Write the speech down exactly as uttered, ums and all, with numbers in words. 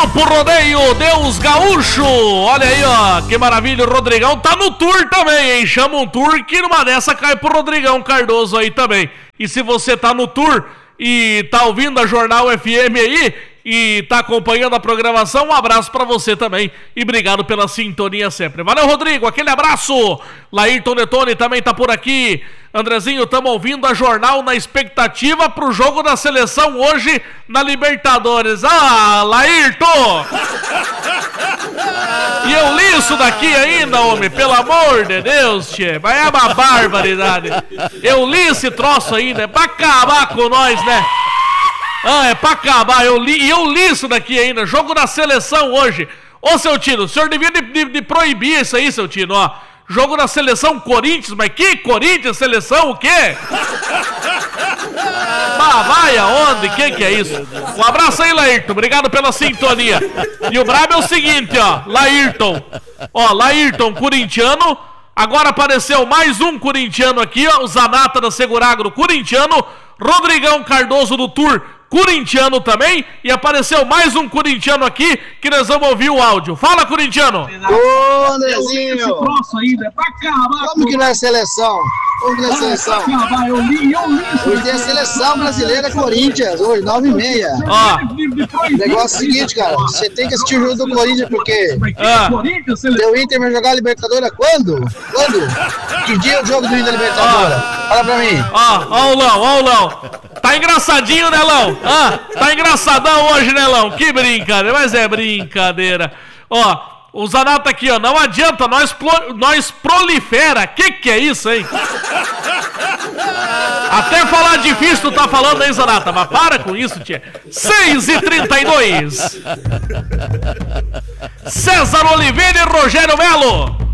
Papo Rodeio, Deus Gaúcho. Olha aí, ó, que maravilha. O Rodrigão tá no tour também, hein? Chama um tour que numa dessa cai pro Rodrigão Cardoso aí também. E se você tá no tour e tá ouvindo a Jornal F M aí e tá acompanhando a programação, um abraço pra você também e obrigado pela sintonia sempre. Valeu, Rodrigo, aquele abraço. Laírton Detone também tá por aqui. Andrezinho, tamo ouvindo a Jornal na expectativa pro jogo da seleção hoje na Libertadores. Ah, Laírton! E eu li isso daqui ainda, homem, pelo amor de Deus, tchê. Mas é uma barbaridade. Eu li esse troço ainda, é pra acabar com nós, né? Ah, é pra acabar, eu li, e eu li isso daqui ainda, jogo da seleção hoje. Ô, seu Tino, o senhor devia de, de, de proibir isso aí, seu Tino, ó. Jogo da seleção Corinthians, mas que Corinthians? Seleção o quê? Bah, vai aonde? Quem que é isso? Um abraço aí, Laírton, obrigado pela sintonia. E o brabo é o seguinte, ó, Laírton. Ó, Laírton, corintiano. Agora apareceu mais um corintiano aqui, ó, o Zanata da Seguragro, corintiano. Rodrigão Cardoso do Tour, corintiano também. E apareceu mais um corintiano aqui que nós vamos ouvir o áudio. Fala, corintiano. Ô, Andrezinho. Como que não é seleção? Como que não é seleção? Hoje tem a seleção brasileira Corinthians, hoje, nove e meia. Ó. O negócio é o seguinte, cara. Você tem que assistir o jogo do Corinthians porque Ah. o Inter vai jogar a Libertadores quando? Quando? Que dia é o jogo do Inter da Libertadores? Fala pra mim. Ó, ó o Lão, ó o Lão. Tá engraçadinho, né, Lão? Ah, tá engraçadão hoje, né, Lão? Que brincadeira, mas é brincadeira. Ó, o Zanata aqui, ó, não adianta, nós, pro, nós prolifera. Que que é isso, hein? Até falar difícil tu tá falando aí, Zanata, mas para com isso, tia. seis e trinta e dois. César Oliveira e Rogério Melo.